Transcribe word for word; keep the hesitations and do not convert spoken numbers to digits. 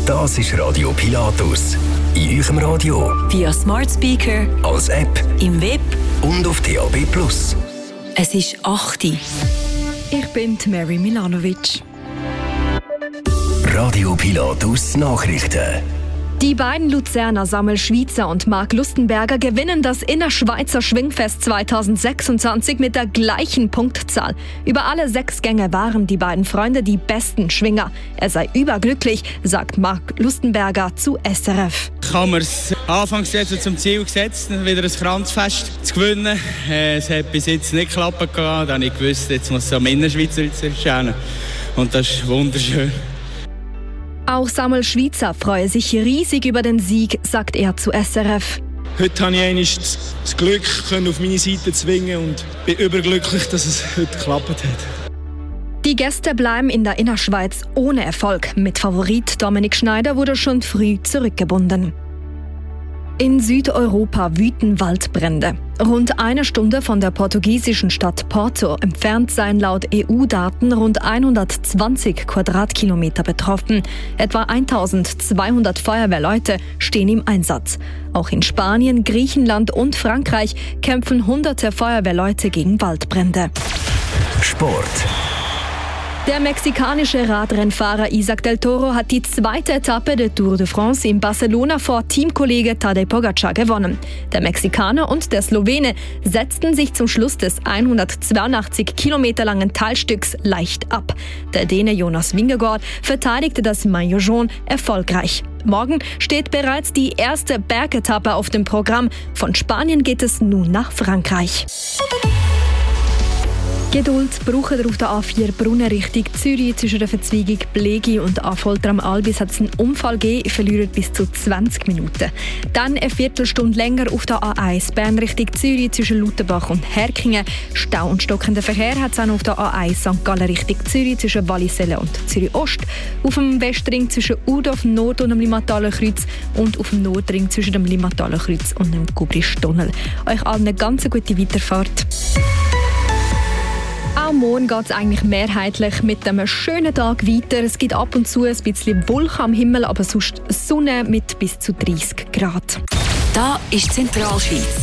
Das ist Radio Pilatus. In eurem Radio, via Smart Speaker, als App, im Web und auf D A B plus. Es ist acht Uhr. Ich bin Mary Milanovic. Radio Pilatus Nachrichten. Die beiden Luzerner Samuel Schweitzer und Marc Lustenberger gewinnen das Innerschweizer Schwingfest zwanzig sechsundzwanzig mit der gleichen Punktzahl. Über alle sechs Gänge waren die beiden Freunde die besten Schwinger. Er sei überglücklich, sagt Marc Lustenberger zu S R F. Ich habe mir das Anfangssetzen zum Ziel gesetzt, wieder ein Kranzfest zu gewinnen. Es hat bis jetzt nicht geklappt. Dann habe ich gewusst, jetzt muss es am Innerschweizer erscheinen. Und das ist wunderschön. Auch Samuel Schweitzer freue sich riesig über den Sieg, sagt er zu S R F. Heute habe ich einmal das Glück, auf meine Seite zu zwingen und bin überglücklich, dass es heute geklappt hat. Die Gäste bleiben in der Innerschweiz ohne Erfolg. Mit Favorit Dominik Schneider wurde schon früh zurückgebunden. In Südeuropa wüten Waldbrände. Rund eine Stunde von der portugiesischen Stadt Porto entfernt seien laut E U-Daten rund hundertzwanzig Quadratkilometer betroffen. Etwa eintausendzweihundert Feuerwehrleute stehen im Einsatz. Auch in Spanien, Griechenland und Frankreich kämpfen hunderte Feuerwehrleute gegen Waldbrände. Sport. Der mexikanische Radrennfahrer Isaac del Toro hat die zweite Etappe der Tour de France in Barcelona vor Teamkollege Tadej Pogacar gewonnen. Der Mexikaner und der Slowene setzten sich zum Schluss des hundertzweiundachtzig Kilometer langen Teilstücks leicht ab. Der Däne Jonas Vingegaard verteidigte das Maillot jaune erfolgreich. Morgen steht bereits die erste Bergetappe auf dem Programm. Von Spanien geht es nun nach Frankreich. Geduld braucht ihr auf der A vier Brunnen Richtung Zürich. Zwischen der Verzweigung Blegi und Affolter am Albis hat es einen Unfall gegeben, verliert bis zu zwanzig Minuten. Dann eine Viertelstunde länger auf der A eins Bern Richtung Zürich zwischen Lauterbach und Herkingen. Stau und stockender Verkehr hat es auch auf der A eins Sankt Gallen Richtung Zürich zwischen Wallisellen und Zürich Ost. Auf dem Westring zwischen Udorf Nord und dem Limmataler Kreuz und auf dem Nordring zwischen dem Limmataler Kreuz und dem Gubristunnel. Euch allen eine ganz gute Weiterfahrt. Auch morgen geht es eigentlich mehrheitlich mit einem schönen Tag weiter. Es gibt ab und zu ein bisschen Wolken am Himmel, aber sonst Sonne mit bis zu dreißig Grad. Da ist Zentralschweiz.